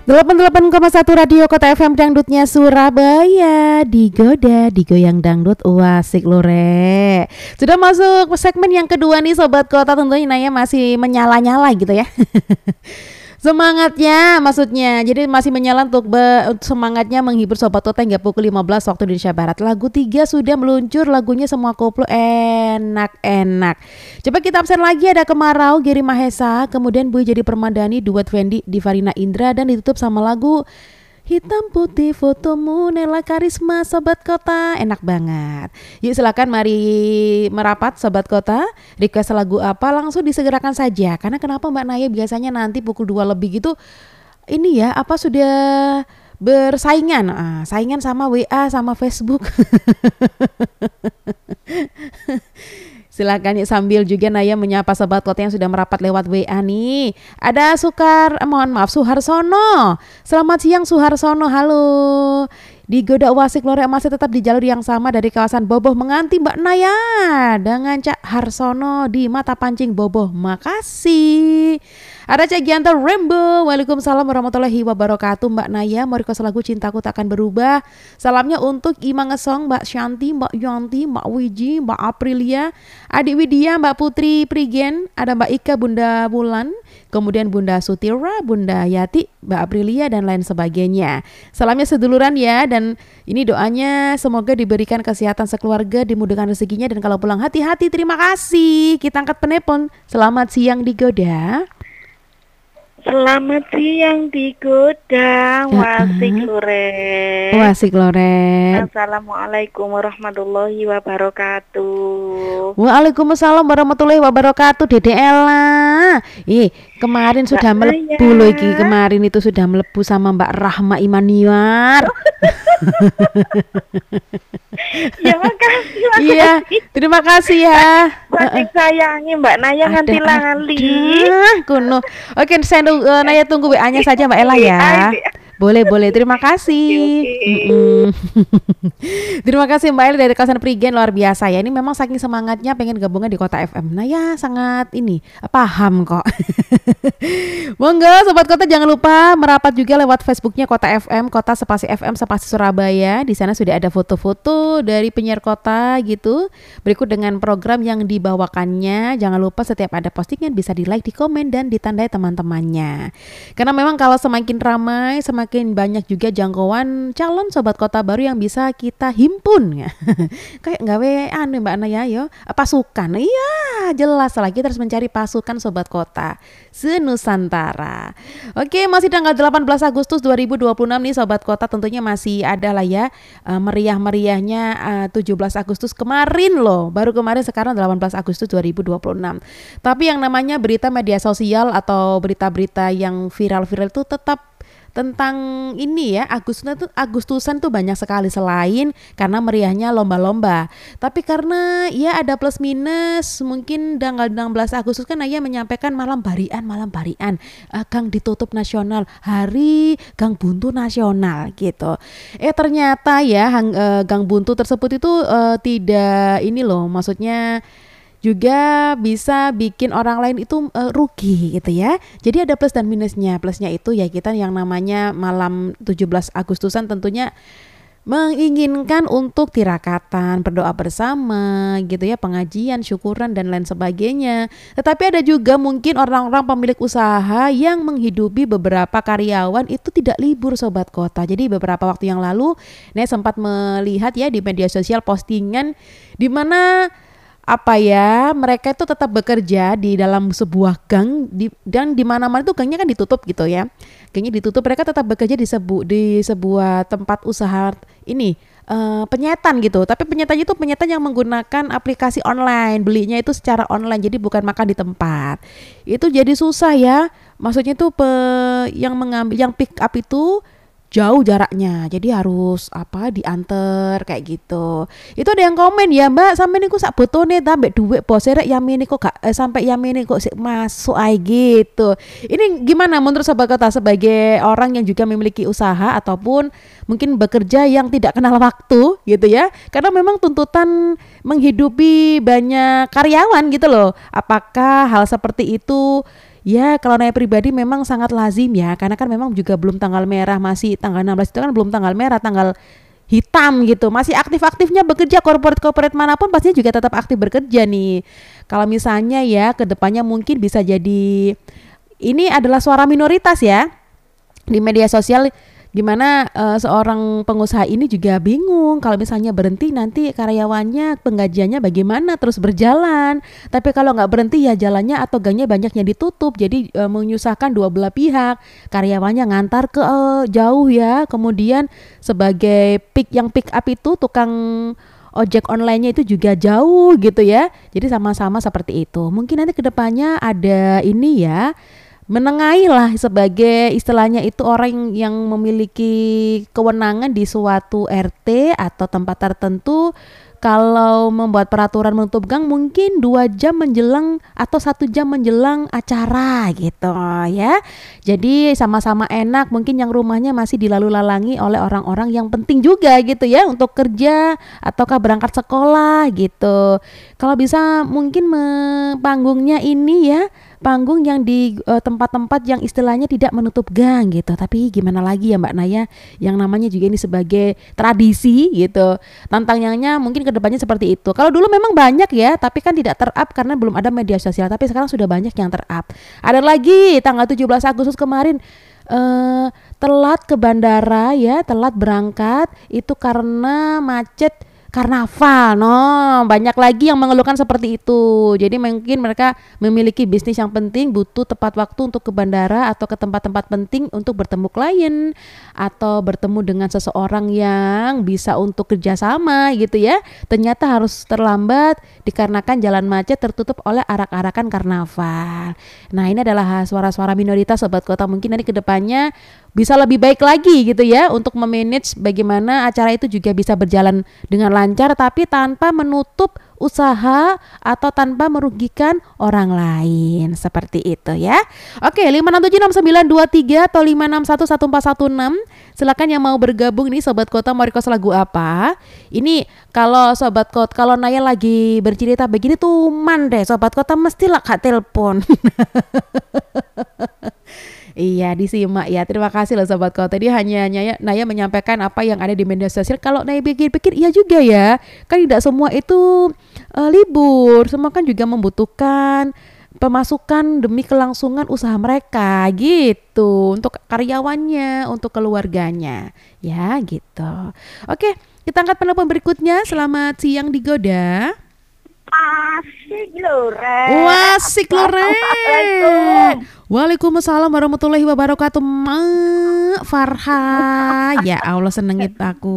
88,1 Radio Kota FM Dangdutnya Surabaya. Digoda, digoyang dangdut, asik lore. Sudah masuk segmen yang kedua nih Sobat Kota, tentunya Naya masih menyala-nyala gitu ya. Semangatnya maksudnya, jadi masih menyala untuk semangatnya menghibur Sobat Kota hingga pukul 15 waktu Indonesia Barat. Lagu 3 sudah meluncur, lagunya semua koplo enak-enak. Coba kita absen lagi, ada Kemarau, Giri Mahesa, kemudian Boy Jadi Permadani, duet Fendi, Divarina Indra, dan ditutup sama lagu Hitam Putih Fotomu Nela Karisma. Sobat Kota, enak banget. Yuk silakan mari merapat Sobat Kota. Request lagu apa langsung disegerakan saja. Karena kenapa Mbak Naya biasanya nanti pukul 2 lebih gitu, ini ya apa sudah bersaingan, saingan sama WA sama Facebook. Silakan yuk sambil juga Naya menyapa Sobat Kota yang sudah merapat lewat WA nih. Ada Suharsono. Selamat siang Suharsono, halo. Digoda Wasik Lore masih tetap di jalur yang sama dari kawasan Boboh menganti Mbak Naya dengan Cak Harsono di Mata Pancing Boboh. Makasih. Ada Cak Gianto Rainbow. Waalaikumsalam warahmatullahi wabarakatuh. Mbak Naya mau request lagu Cintaku Takkan Berubah. Salamnya untuk Ima Ngesong, Mbak Shanti, Mbak Yanti, Mbak Wiji, Mbak Aprilia, Adik Widya, Mbak Putri Prigen, ada Mbak Ika, Bunda Bulan, kemudian Bunda Sutira, Bunda Yati, Mbak Aprilia, dan lain sebagainya. Salamnya seduluran ya, dan ini doanya semoga diberikan kesehatan sekeluarga, dimudahkan rezekinya, dan kalau pulang hati-hati. Terima kasih. Kita angkat penelpon. Selamat siang Digoda. Selamat siang Digoda, Wasik Lore. Wasik Lore. Assalamualaikum warahmatullahi wabarakatuh. Waalaikumsalam warahmatullahi wabarakatuh. Dede Ella. Kemarin sudah melebu loh iki. Kemarin itu sudah melebu sama Mbak Rahma Imaniar. Ya makasih. Iya, terima kasih ya. Saking sayangi Mbak Naya nganti lali. Kuno. Oke, saya Naya tunggu WA-nya saja Mbak Ella ya. Boleh. Terima kasih. Terima kasih Mbak Ella dari kawasan Prigen, luar biasa ya. Ini memang saking semangatnya pengen gabungnya di Kota FM. Nah ya sangat ini paham kok. Monggo Sobat Kota jangan lupa merapat juga lewat Facebooknya Kota FM, Kota Spasi FM Spasi Surabaya. Di sana sudah ada foto-foto dari penyiar kota gitu. Berikut dengan program yang dibawakannya. Jangan lupa setiap ada postingan bisa di like, di komen, dan ditandai teman-temannya. Karena memang kalau semakin ramai, semakin banyak juga jangkauan calon Sobat Kota baru yang bisa kita himpun ya. Kayak gawe Mbak Naya yo, pasukan. Iya, jelas lah kita harus mencari pasukan Sobat Kota se-Nusantara. Oke, masih tanggal 18 Agustus 2026 nih Sobat Kota, tentunya masih ada lah ya meriah-meriahnya 17 Agustus kemarin loh. Baru kemarin, sekarang 18 Agustus 2026. Tapi yang namanya berita media sosial atau berita-berita yang viral-viral itu tetap tentang ini ya, Agustusan tuh banyak sekali, selain karena meriahnya lomba-lomba. Tapi karena ya ada plus minus, mungkin tanggal 16 Agustus kan Naya menyampaikan malam barian, gang ditutup nasional, hari gang buntu nasional gitu. Ternyata ya gang buntu tersebut itu tidak ini loh, maksudnya juga bisa bikin orang lain itu rugi gitu ya. Jadi ada plus dan minusnya. Plusnya itu ya kita yang namanya malam 17 Agustusan tentunya menginginkan untuk tirakatan, berdoa bersama gitu ya, pengajian, syukuran, dan lain sebagainya. Tetapi ada juga mungkin orang-orang pemilik usaha yang menghidupi beberapa karyawan itu tidak libur Sobat Kota. Jadi beberapa waktu yang lalu Nek sempat melihat ya di media sosial postingan di mana mereka itu tetap bekerja di dalam sebuah gang dan di mana-mana itu gangnya kan ditutup gitu ya. Gangnya ditutup, mereka tetap bekerja di sebuah tempat usaha ini penyetan gitu. Tapi penyetannya itu penyetan yang menggunakan aplikasi online, belinya itu secara online, jadi bukan makan di tempat. Itu jadi susah ya. Maksudnya itu yang pick up itu jauh jaraknya, jadi harus diantar kayak gitu. Itu ada yang komen ya, Mbak sampai niku sak botone tambah duit bose rek yamene kok gak sampai yamene kok sik masuk ae gitu. Ini gimana menurut Sobat Kota sebagai orang yang juga memiliki usaha ataupun mungkin bekerja yang tidak kenal waktu gitu ya, karena memang tuntutan menghidupi banyak karyawan gitu loh. Apakah hal seperti itu Ya, kalau Naya pribadi memang sangat lazim ya, karena kan memang juga belum tanggal merah, masih tanggal 16 itu kan belum tanggal merah, tanggal hitam gitu. Masih aktif-aktifnya bekerja, corporate manapun pastinya juga tetap aktif bekerja nih. Kalau misalnya ya kedepannya mungkin bisa jadi ini adalah suara minoritas ya di media sosial, gimana seorang pengusaha ini juga bingung kalau misalnya berhenti nanti karyawannya penggajiannya bagaimana terus berjalan, tapi kalau nggak berhenti ya jalannya atau gangnya banyak yang ditutup, jadi menyusahkan dua belah pihak, karyawannya ngantar ke jauh ya, kemudian sebagai pick up itu tukang ojek online-nya itu juga jauh gitu ya, jadi sama-sama seperti itu. Mungkin nanti kedepannya ada ini ya, menengahi lah sebagai istilahnya itu orang yang memiliki kewenangan di suatu RT atau tempat tertentu, kalau membuat peraturan menutup gang mungkin 2 jam menjelang atau 1 jam menjelang acara gitu ya. Jadi sama-sama enak, mungkin yang rumahnya masih dilalu-lalangi oleh orang-orang yang penting juga gitu ya, untuk kerja ataukah berangkat sekolah gitu. Kalau bisa mungkin panggungnya ini ya, panggung yang di tempat-tempat yang istilahnya tidak menutup gang gitu. Tapi gimana lagi ya Mbak Naya, yang namanya juga ini sebagai tradisi gitu. Tantangannya mungkin kedepannya seperti itu. Kalau dulu memang banyak ya, tapi kan tidak ter-up karena belum ada media sosial. Tapi sekarang sudah banyak yang ter-up. Ada lagi tanggal 17 Agustus kemarin telat ke bandara ya, telat berangkat itu karena macet karnaval. No, banyak lagi yang mengeluhkan seperti itu. Jadi mungkin mereka memiliki bisnis yang penting, butuh tepat waktu untuk ke bandara atau ke tempat-tempat penting untuk bertemu klien atau bertemu dengan seseorang yang bisa untuk kerjasama gitu ya. Ternyata harus terlambat dikarenakan jalan macet tertutup oleh arak-arakan karnaval. Nah, ini adalah suara-suara minoritas Sobat Kota. Mungkin nanti kedepannya bisa lebih baik lagi gitu ya, untuk memanage bagaimana acara itu juga bisa berjalan dengan lancar tapi tanpa menutup usaha atau tanpa merugikan orang lain, seperti itu ya. Oke, 5676923 atau 5611416. Silakan yang mau bergabung nih Sobat Kota, mau request lagu apa? Ini kalau Sobat Kota, kalau Naya lagi bercerita begini tuh deh Sobat Kota mesti lah kak telepon. Iya, disimak ya. Terima kasih loh Sobat Kota. Tadi hanya Naya menyampaikan apa yang ada di media sosial. Kalau Naya pikir-pikir iya juga ya, kan tidak semua itu libur. Semua kan juga membutuhkan pemasukan demi kelangsungan usaha mereka gitu, untuk karyawannya, untuk keluarganya ya gitu. Oke, kita angkat penelpon berikutnya. Selamat siang Digoda. Asik lho, Wasik lore. Waalaikumsalam warahmatullahi wabarakatuh. Mak Farha. Ya Allah, senengit aku.